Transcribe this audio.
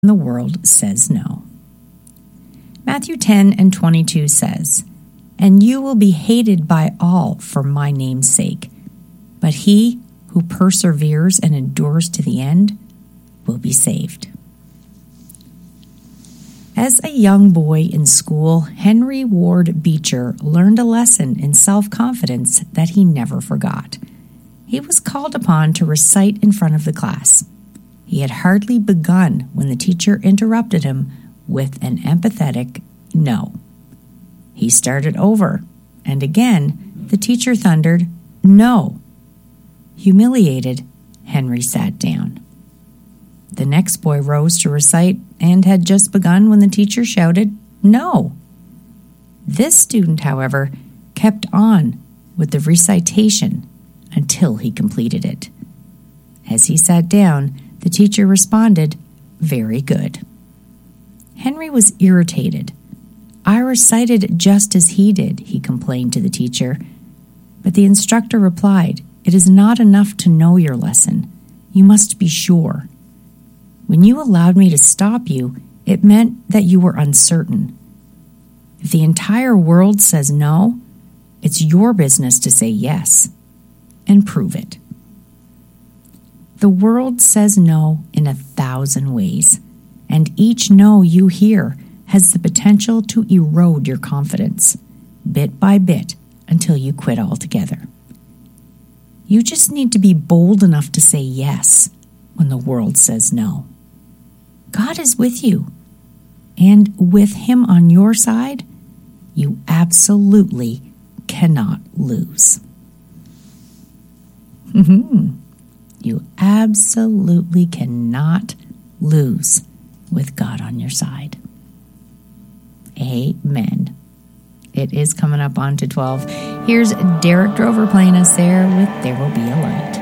the world says no. Matthew 10:22 says, "And you will be hated by all for my name's sake, but he who perseveres and endures to the end will be saved." As a young boy in school, Henry Ward Beecher learned a lesson in self-confidence that he never forgot. He was called upon to recite in front of the class. He had hardly begun when the teacher interrupted him with an emphatic no. He started over, and again the teacher thundered, "No." Humiliated, Henry sat down. The next boy rose to recite and had just begun when the teacher shouted, "No." This student, however, kept on with the recitation until he completed it. As he sat down, the teacher responded, "Very good." Henry was irritated. "I recited just as he did," he complained to the teacher. But the instructor replied, "It is not enough to know your lesson. You must be sure. When you allowed me to stop you, it meant that you were uncertain. If the entire world says no, it's your business to say yes, and prove it." The world says no in 1,000 ways, and each no you hear has the potential to erode your confidence, bit by bit, until you quit altogether. You just need to be bold enough to say yes when the world says no. God is with you, and with Him on your side, you absolutely cannot lose. You absolutely cannot lose with God on your side. Amen. It is coming up on to 12. Here's Derek Drover playing us there with "There Will Be a Light."